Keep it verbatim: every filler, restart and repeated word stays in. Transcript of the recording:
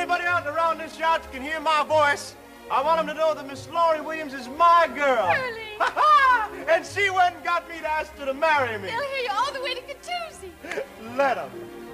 anybody out and around this yacht can hear my voice, I want them to know that Miss Laurie Williams is my girl. Curly. And she went and got me to ask her to marry me. They'll hear you all the way to Catoozy. Let them.